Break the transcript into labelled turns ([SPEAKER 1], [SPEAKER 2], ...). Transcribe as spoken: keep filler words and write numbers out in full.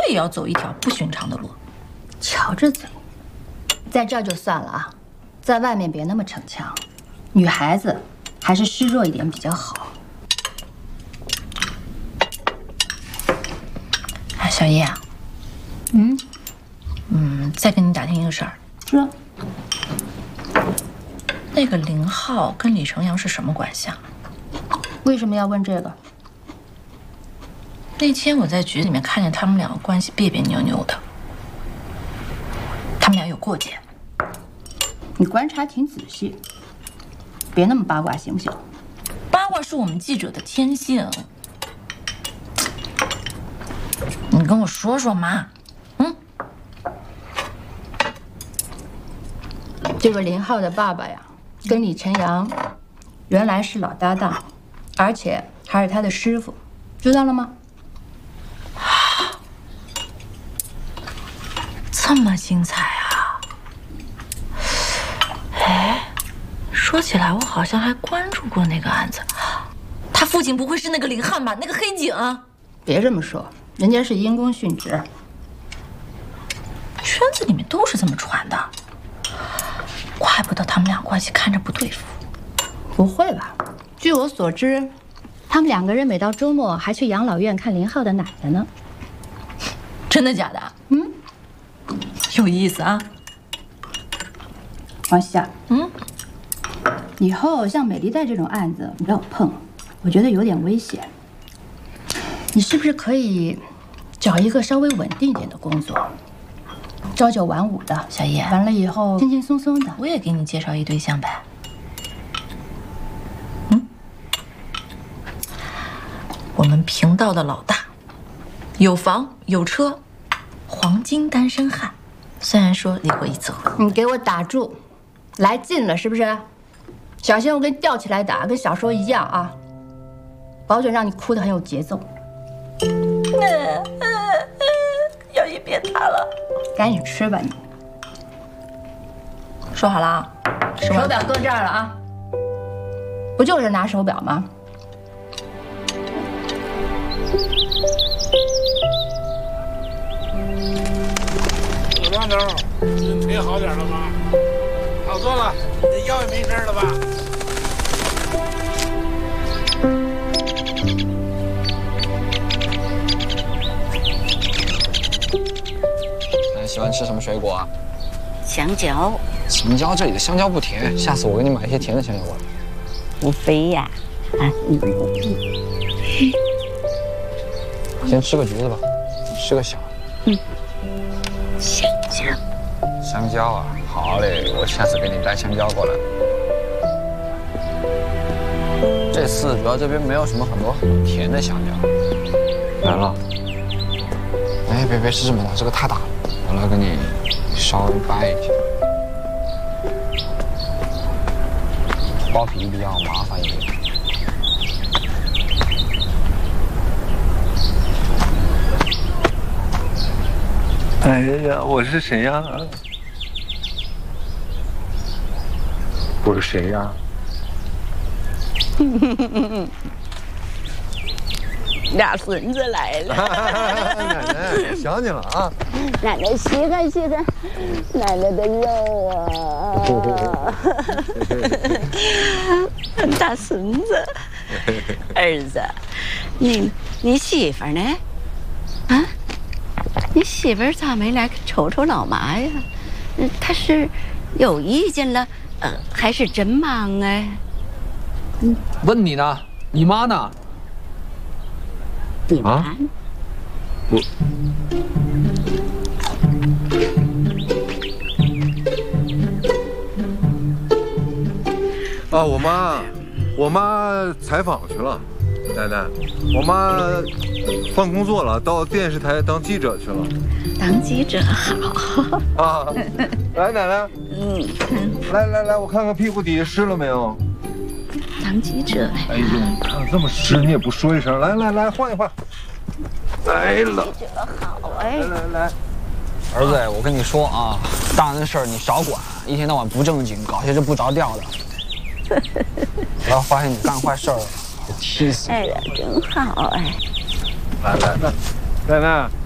[SPEAKER 1] 也要走一条不寻常的路。
[SPEAKER 2] 瞧着嘴，在这儿就算了啊，在外面别那么逞强，女孩子还是示弱一点比较好。
[SPEAKER 1] 哎，小叶啊，
[SPEAKER 2] 嗯
[SPEAKER 1] 嗯，再跟你打听一个事儿。
[SPEAKER 2] 说。
[SPEAKER 1] 那个林浩跟李成阳是什么关系啊？
[SPEAKER 2] 为什么要问这个？
[SPEAKER 1] 那天我在局里面看见他们两个关系别别扭扭的，他们俩有过节。
[SPEAKER 2] 你观察挺仔细，别那么八卦行不行？
[SPEAKER 1] 八卦是我们记者的天性。你跟我说说嘛，嗯？
[SPEAKER 2] 这个林浩的爸爸呀，跟李晨阳原来是老搭档，而且还是他的师傅，知道了吗？
[SPEAKER 1] 这么精彩啊！哎，说起来，我好像还关注过那个案子。他父亲不会是那个林汉吧？那个黑警？
[SPEAKER 2] 别这么说，人家是因公殉职。
[SPEAKER 1] 圈子里面都是这么传的，怪不得他们俩关系看着不对付。
[SPEAKER 2] 不会吧？据我所知，他们两个人每到周末还去养老院看林浩的奶奶呢。
[SPEAKER 1] 真的假的？嗯。有意思啊，
[SPEAKER 2] 王夏。
[SPEAKER 1] 嗯，
[SPEAKER 2] 以后像美丽贷这种案子你不要碰，我觉得有点危险。你是不是可以找一个稍微稳定一点的工作，朝九晚五的？
[SPEAKER 1] 小叶，
[SPEAKER 2] 完了以后轻轻松松的。
[SPEAKER 1] 我也给你介绍一对象呗。嗯，我们频道的老大，有房有车，黄金单身汉。虽然说离过一次婚。
[SPEAKER 2] 你给我打住，来劲了是不是？小心我给你吊起来打，跟小时候一样啊！保准让你哭得很有节奏。
[SPEAKER 1] 小叶别打了，
[SPEAKER 2] 赶紧吃吧你。
[SPEAKER 1] 说好了啊，
[SPEAKER 2] 手表搁这儿了啊。不就是拿手表吗？
[SPEAKER 3] 老张头，身体好点了吗？好多了，你腰也没事了吧？
[SPEAKER 4] 那你喜欢吃什么水果啊？
[SPEAKER 5] 香蕉。
[SPEAKER 4] 香蕉这里的香蕉不甜，下次我给你买一些甜的香蕉过来。
[SPEAKER 5] 不非呀，啊，嗯
[SPEAKER 4] 先吃个橘子吧，吃个小。
[SPEAKER 5] 嗯。香蕉。
[SPEAKER 4] 香蕉啊，好嘞，我下次给你带香蕉过来。这次主要这边没有什么很多很甜的香蕉。来了。哎，别别吃这么大，这个太大了，我来给你稍微掰一下。剥皮比较麻烦一点。
[SPEAKER 3] 哎呀，我是谁呀？我是谁呀？
[SPEAKER 5] 俩孙子来了，
[SPEAKER 3] 奶奶想你了啊！
[SPEAKER 5] 奶奶稀罕稀罕奶奶的肉啊！大孙子，儿子，你你媳妇呢？啊？你媳妇咋没来瞅瞅老妈呀？她是有意见了，呃，还是真忙哎？
[SPEAKER 6] 嗯，问你呢，你妈呢？
[SPEAKER 5] 你妈？啊、
[SPEAKER 3] 我。啊，我妈，我妈采访去了，奶奶，我妈换工作了，到电视台当记者去了。
[SPEAKER 5] 当记者好
[SPEAKER 3] 啊！来，奶奶，嗯，来来来，我看看屁股底下湿了没有。
[SPEAKER 5] 当记者来。
[SPEAKER 3] 哎呦，你看这么湿，你也不说一声。来来来，换一换。来了。
[SPEAKER 5] 记者好哎。
[SPEAKER 3] 来来来。
[SPEAKER 4] 儿子，我跟你说啊，大人的事儿你少管，一天到晚不正经，搞些这不着调的。我要发现你干坏事儿了，我气死你！
[SPEAKER 5] 哎呀，真好哎！
[SPEAKER 3] 来来来，奶奶，